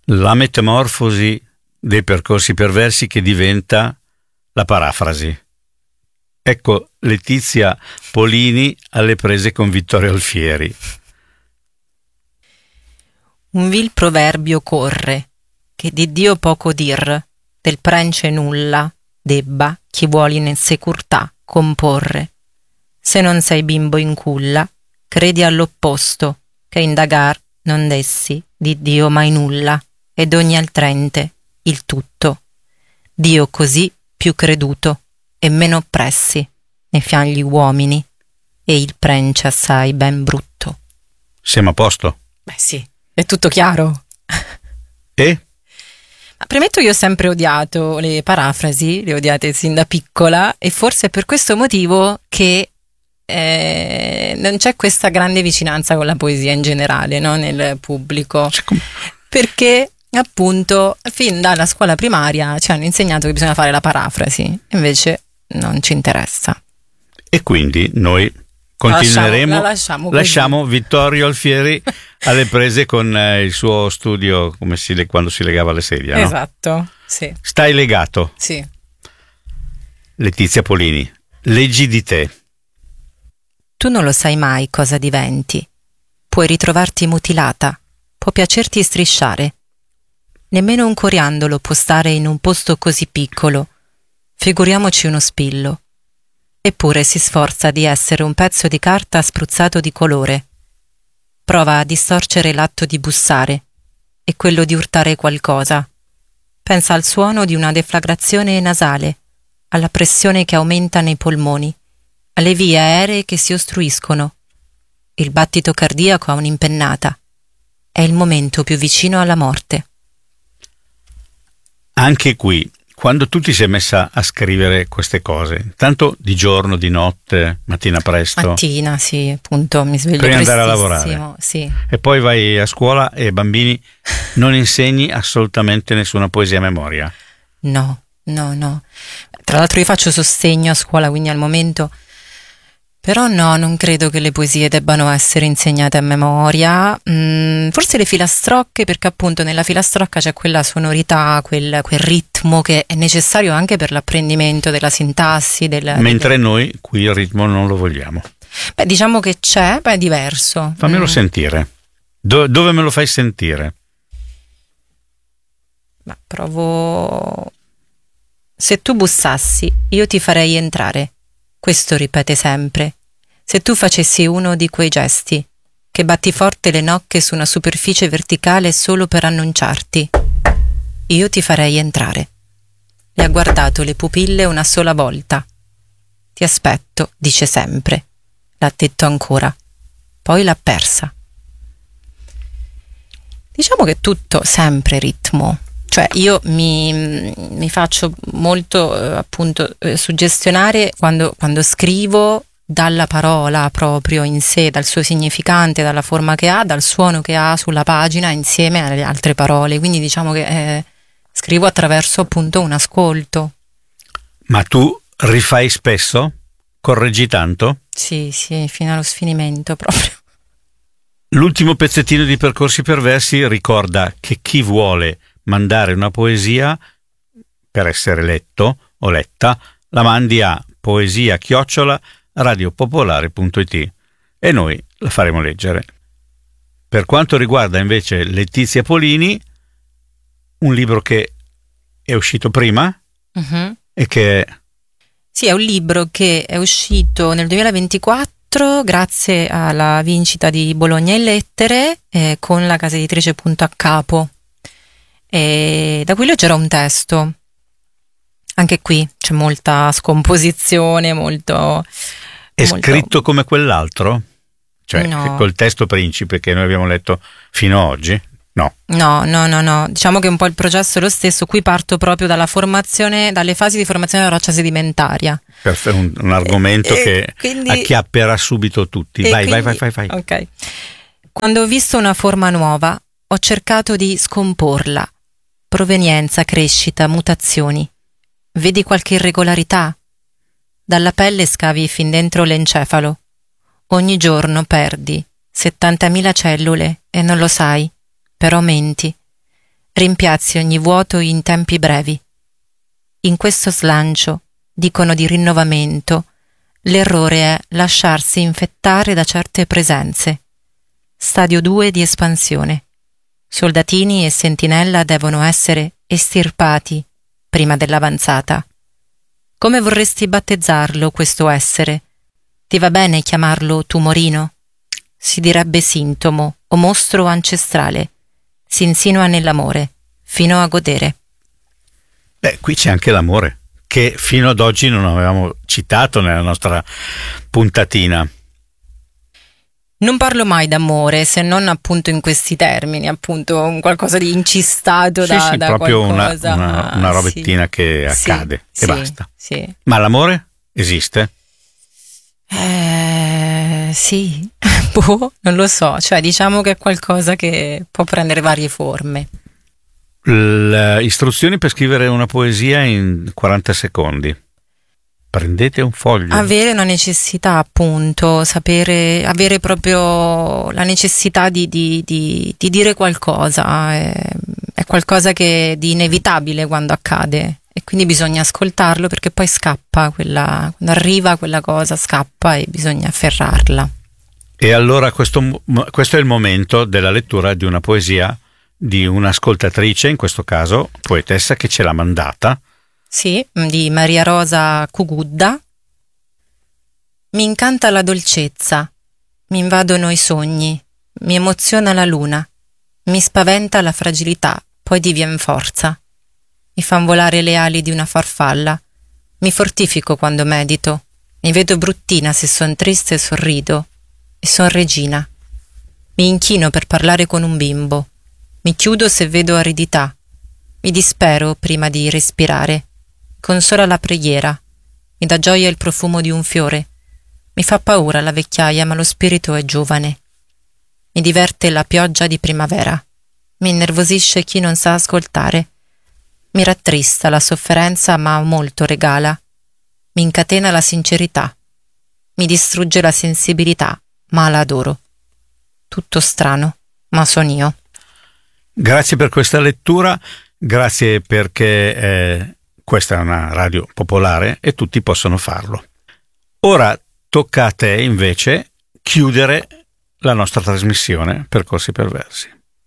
La metamorfosi dei percorsi perversi che diventa la parafrasi. Ecco Letizia Polini alle prese con Vittorio Alfieri. Un vil proverbio corre, che di Dio poco dir, del prence nulla debba chi vuoli in securtà comporre. Se non sei bimbo in culla, credi all'opposto, che indagar non dessi di Dio mai nulla, ed ogni altrente il tutto. Dio così più creduto e meno oppressi ne fian gli uomini, e il prence assai ben brutto. Siamo a posto? Beh sì, è tutto chiaro. E? Ma premetto, io ho sempre odiato le parafrasi, le ho odiate sin da piccola, e forse è per questo motivo che non c'è questa grande vicinanza con la poesia in generale, no? Nel pubblico, perché appunto fin dalla scuola primaria ci hanno insegnato che bisogna fare la parafrasi, invece non ci interessa. E quindi noi continueremo, lasciamo Vittorio Alfieri alle prese con il suo studio, quando si legava le sedie, no? Esatto, sì. Stai legato. Sì. Letizia Polini, leggi di te. Tu non lo sai mai cosa diventi. Puoi ritrovarti mutilata, può piacerti strisciare. Nemmeno un coriandolo può stare in un posto così piccolo. Figuriamoci uno spillo. Eppure si sforza di essere un pezzo di carta spruzzato di colore. Prova a distorcere l'atto di bussare e quello di urtare qualcosa. Pensa al suono di una deflagrazione nasale, alla pressione che aumenta nei polmoni, alle vie aeree che si ostruiscono. Il battito cardiaco ha un'impennata. È il momento più vicino alla morte. Anche qui, quando tu ti sei messa a scrivere queste cose, tanto di giorno, di notte, mattina presto? Mattina, sì, appunto, mi sveglio prima di prestissimo. andare a lavorare. Sì. E poi vai a scuola e ai bambini non insegni assolutamente nessuna poesia a memoria? No. Tra l'altro io faccio sostegno a scuola, quindi al momento... Però no, non credo che le poesie debbano essere insegnate a memoria. Forse le filastrocche, perché appunto nella filastrocca c'è quella sonorità, quel ritmo che è necessario anche per l'apprendimento della sintassi. Mentre noi qui il ritmo non lo vogliamo. Beh, diciamo che c'è, è diverso. Fammelo sentire. Dove me lo fai sentire? Ma provo... Se tu bussassi, io ti farei entrare. Questo ripete sempre. Se tu facessi uno di quei gesti, che batti forte le nocche su una superficie verticale solo per annunciarti, io ti farei entrare. Le ha guardato le pupille una sola volta. Ti aspetto, dice sempre. L'ha detto ancora. Poi l'ha persa. Diciamo che tutto sempre ritmo. Cioè io mi faccio molto appunto suggestionare quando scrivo dalla parola proprio in sé, dal suo significante, dalla forma che ha, dal suono che ha sulla pagina insieme alle altre parole. Quindi diciamo che scrivo attraverso appunto un ascolto. Ma tu rifai spesso? Correggi tanto? Sì, fino allo sfinimento proprio. L'ultimo pezzettino di Percorsi Perversi ricorda che chi vuole mandare una poesia per essere letto o letta la mandi a poesia@radiopopolare.it e noi la faremo leggere. Per quanto riguarda invece Letizia Polini, un libro che è uscito prima e che sì, è un libro che è uscito nel 2024 grazie alla vincita di Bologna in Lettere con la casa editrice Punto a Capo. E da cui leggerò un testo. Anche qui c'è molta scomposizione, È scritto come quell'altro? Cioè, no. Col testo principe che noi abbiamo letto fino ad oggi? No. No. Diciamo che un po' il processo è lo stesso. Qui parto proprio dalla formazione, dalle fasi di formazione della roccia sedimentaria. Un argomento che quindi acchiapperà subito tutti. Vai. Ok. Quando ho visto una forma nuova, ho cercato di scomporla. Provenienza, crescita, mutazioni. Vedi qualche irregolarità? Dalla pelle scavi fin dentro l'encefalo. Ogni giorno perdi 70.000 cellule e non lo sai, però menti. rimpiazzi ogni vuoto in tempi brevi. In questo slancio, dicono di rinnovamento, l'errore è lasciarsi infettare da certe presenze. Stadio 2 di espansione. Soldatini e sentinella devono essere estirpati prima dell'avanzata. Come vorresti battezzarlo questo essere? Ti va bene chiamarlo tumorino? Si direbbe sintomo o mostro ancestrale. Si insinua nell'amore, fino a godere. Qui c'è anche l'amore, che fino ad oggi non avevamo citato nella nostra puntatina. Non parlo mai d'amore, se non appunto in questi termini, appunto un qualcosa di incistato da proprio qualcosa. una robettina che accade e basta. Sì. Ma l'amore esiste? Sì, non lo so, cioè diciamo che è qualcosa che può prendere varie forme. Istruzioni per scrivere una poesia in 40 secondi. Prendete un foglio. Avere una necessità, appunto, avere proprio la necessità di dire qualcosa, è qualcosa che è di inevitabile quando accade e quindi bisogna ascoltarlo perché poi scappa, quando arriva quella cosa scappa e bisogna afferrarla. E allora questo è il momento della lettura di una poesia di un'ascoltatrice, in questo caso poetessa, che ce l'ha mandata. Sì, di Maria Rosa Cugudda. Mi incanta la dolcezza, mi invadono i sogni, mi emoziona la luna, mi spaventa la fragilità, poi divien forza. Mi fan volare le ali di una farfalla, mi fortifico quando medito, mi vedo bruttina se son triste e sorrido, e son regina. Mi inchino per parlare con un bimbo, mi chiudo se vedo aridità, mi dispero prima di respirare. Consola la preghiera, mi dà gioia il profumo di un fiore, mi fa paura la vecchiaia ma lo spirito è giovane. Mi diverte la pioggia di primavera, mi innervosisce chi non sa ascoltare, mi rattrista la sofferenza ma molto regala, mi incatena la sincerità, mi distrugge la sensibilità ma la adoro. Tutto strano, ma son io. Grazie per questa lettura, grazie perché questa è una radio popolare e tutti possono farlo. Ora tocca a te invece chiudere la nostra trasmissione Percorsi Perversi.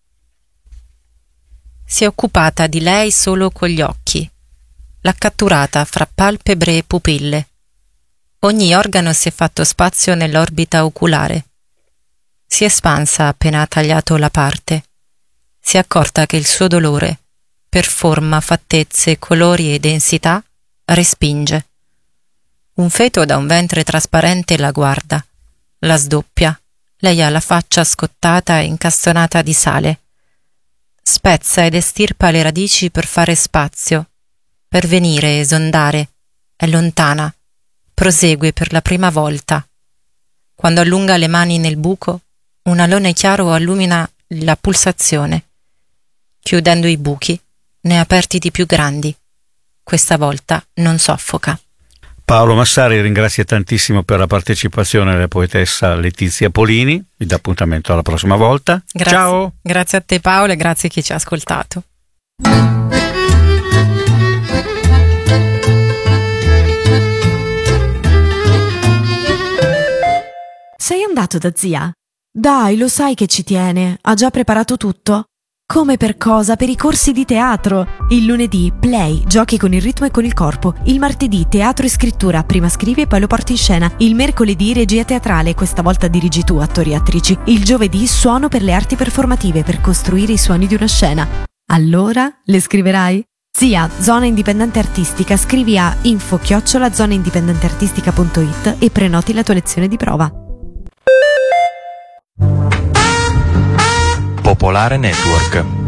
Si è occupata di lei solo con gli occhi. L'ha catturata fra palpebre e pupille. Ogni organo si è fatto spazio nell'orbita oculare. Si è espansa appena ha tagliato la parte. Si è accorta che il suo dolore, per forma, fattezze, colori e densità, respinge. Un feto da un ventre trasparente la guarda, la sdoppia. Lei ha la faccia scottata e incastonata di sale. Spezza ed estirpa le radici per fare spazio, per venire, esondare. È lontana. Prosegue per la prima volta. Quando allunga le mani nel buco, un alone chiaro allumina la pulsazione. Chiudendo i buchi, ne ha aperti di più grandi. Questa volta non soffoca. Paolo Massari ringrazia tantissimo per la partecipazione alla poetessa Letizia Polini. Vi dà appuntamento alla prossima volta. Grazie. Ciao! Grazie a te Paolo e grazie a chi ci ha ascoltato. Sei andato da zia? Dai, lo sai che ci tiene, ha già preparato tutto. Come per cosa? Per i corsi di teatro. Il lunedì play, giochi con il ritmo e con il corpo. Il martedì teatro e scrittura, prima scrivi e poi lo porti in scena. Il mercoledì regia teatrale, questa volta dirigi tu, attori e attrici. Il giovedì suono per le arti performative, per costruire i suoni di una scena. Allora, le scriverai? Zia, Zona Indipendente Artistica, scrivi a info@zonaindipendenteartistica.it e prenoti la tua lezione di prova. Popolare Network.